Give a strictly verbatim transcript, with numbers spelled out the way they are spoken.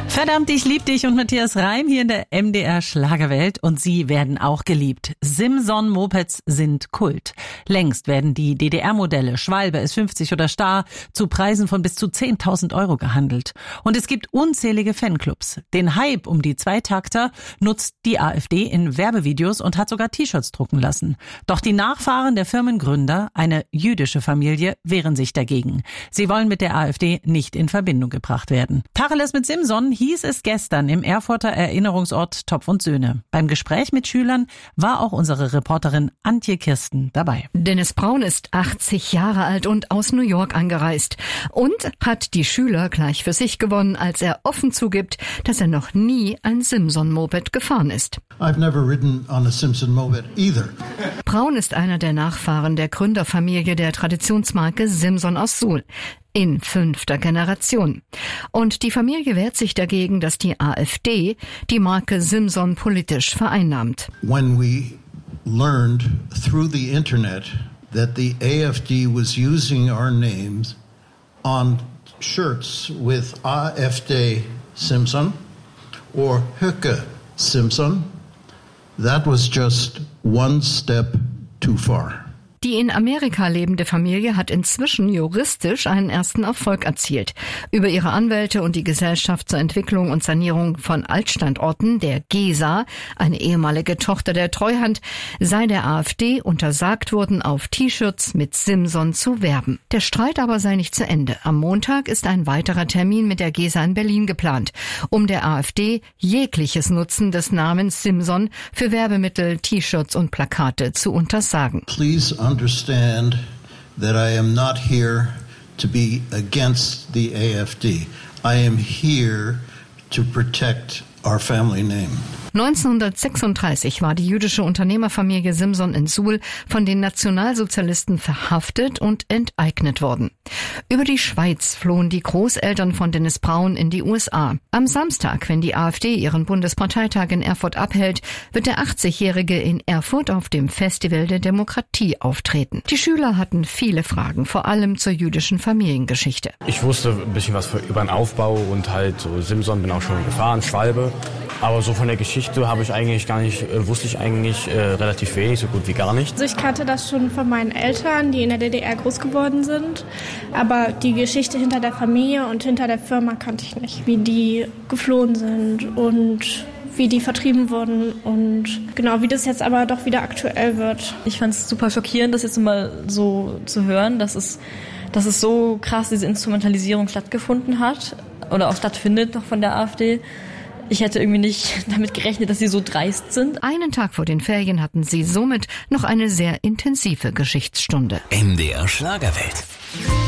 Verdammt, ich lieb dich und Matthias Reim hier in der M D R Schlagerwelt und sie werden auch geliebt. Simson-Mopeds sind Kult. Längst werden die D D R-Modelle Schwalbe, S fünfzig oder Star zu Preisen von bis zu zehntausend Euro gehandelt. Und es gibt unzählige Fanclubs. Den Hype um die Zweitakter nutzt die AfD in Werbevideos und hat sogar T-Shirts drucken lassen. Doch die Nachfahren der Firmengründer, eine jüdische Familie, wehren sich dagegen. Sie wollen mit der AfD nicht in Verbindung gebracht werden. Tacheles mit Simson hieß es gestern im Erfurter Erinnerungsort Topf und Söhne. Beim Gespräch mit Schülern war auch unsere Reporterin Antje Kirsten dabei. Dennis Braun ist achtzig Jahre alt und aus New York angereist und hat die Schüler gleich für sich gewonnen, als er offen zugibt, dass er noch nie ein Simson-Moped gefahren ist. I've never ridden on a Simson moped either. Braun ist einer der Nachfahren der Gründerfamilie der Traditionsmarke Simson aus Suhl. In fünfter Generation. Und die Familie wehrt sich dagegen, dass die AfD die Marke Simson politisch vereinnahmt. When we learned through the internet that the A F D was using our names on shirts with A F D Simson or Höcke Simson, that was just one step too far. Die in Amerika lebende Familie hat inzwischen juristisch einen ersten Erfolg erzielt. Über ihre Anwälte und die Gesellschaft zur Entwicklung und Sanierung von Altstandorten, der GESA, eine ehemalige Tochter der Treuhand, sei der AfD untersagt worden, auf T-Shirts mit Simson zu werben. Der Streit aber sei nicht zu Ende. Am Montag ist ein weiterer Termin mit der GESA in Berlin geplant, um der AfD jegliches Nutzen des Namens Simson für Werbemittel, T-Shirts und Plakate zu untersagen. Please understand that I am not here to be against the A F D. I am here to protect our family name. neunzehnhundertsechsunddreißig war die jüdische Unternehmerfamilie Simson in Suhl von den Nationalsozialisten verhaftet und enteignet worden. Über die Schweiz flohen die Großeltern von Dennis Braun in die U S A. Am Samstag, wenn die AfD ihren Bundesparteitag in Erfurt abhält, wird der achtzigjährige in Erfurt auf dem Festival der Demokratie auftreten. Die Schüler hatten viele Fragen, vor allem zur jüdischen Familiengeschichte. Ich wusste ein bisschen was über den Aufbau und halt so Simson, bin auch schon gefahren, Schwalbe. Aber so von der Geschichte habe ich eigentlich gar nicht, äh, wusste ich eigentlich äh, relativ wenig, so gut wie gar nicht. Also ich kannte das schon von meinen Eltern, die in der D D R groß geworden sind. Aber die Geschichte hinter der Familie und hinter der Firma kannte ich nicht. Wie die geflohen sind und wie die vertrieben wurden und genau, wie das jetzt aber doch wieder aktuell wird. Ich fand es super schockierend, das jetzt mal so zu hören, dass es, dass es so krass diese Instrumentalisierung stattgefunden hat oder auch stattfindet noch von der AfD. Ich hätte irgendwie nicht damit gerechnet, dass sie so dreist sind. Einen Tag vor den Ferien hatten sie somit noch eine sehr intensive Geschichtsstunde. M D R Schlagerwelt.